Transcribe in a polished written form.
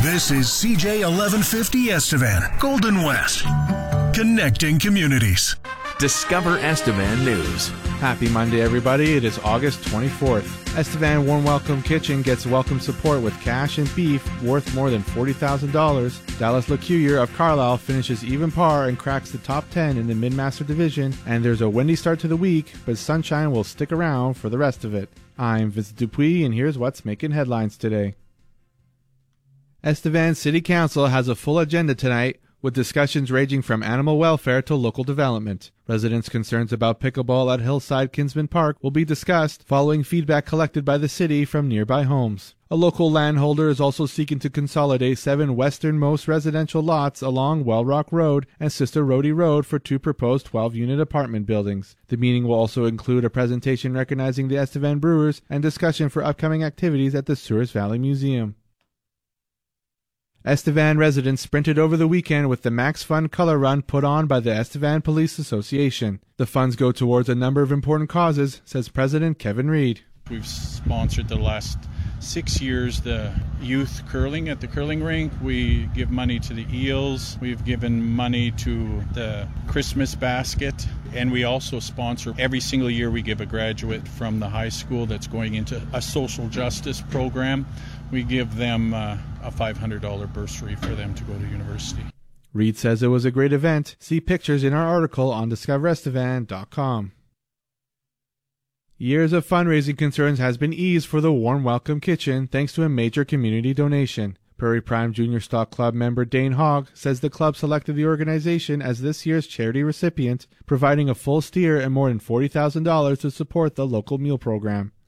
This is CJ 1150 Estevan, Golden West, connecting communities. Discover Estevan News. Happy Monday, everybody. It is August 24th. Estevan Warm Welcome Kitchen gets welcome support with cash and beef worth more than $40,000. Dallas LeCuyer of Carlisle finishes even par and cracks the top 10 in the Mid-Master Division. And there's a windy start to the week, but sunshine will stick around for the rest of it. I'm Vincent Dupuis, and here's what's making headlines today. Estevan City Council has a full agenda tonight, with discussions ranging from animal welfare to local development. Residents' concerns about pickleball at Hillside Kinsman Park will be discussed following feedback collected by the city from nearby homes. A local landholder is also seeking to consolidate 7 westernmost residential lots along Well Rock Road and Sister Rhodey Road for 2 proposed 12-unit apartment buildings. The meeting will also include a presentation recognizing the Estevan Brewers and discussion for upcoming activities at the Sewers Valley Museum. Estevan residents sprinted over the weekend with the Max Fun Color Run put on by the Estevan Police Association. The funds go towards a number of important causes, says President Kevin Reed. We've sponsored the last 6 years the youth curling at the curling rink. We give money to the Eels. We've given money to the Christmas basket. And we also sponsor, every single year we give a graduate from the high school that's going into a social justice program. We give them a $500 bursary for them to go to university. Reed says it was a great event. See pictures in our article on discoverestevan.com. Years of fundraising concerns has been eased for the Warm Welcome Kitchen thanks to a major community donation. Prairie Prime Junior Stock Club member Dane Hogg says the club selected the organization as this year's charity recipient, providing a full steer and more than $40,000 to support the local meal program.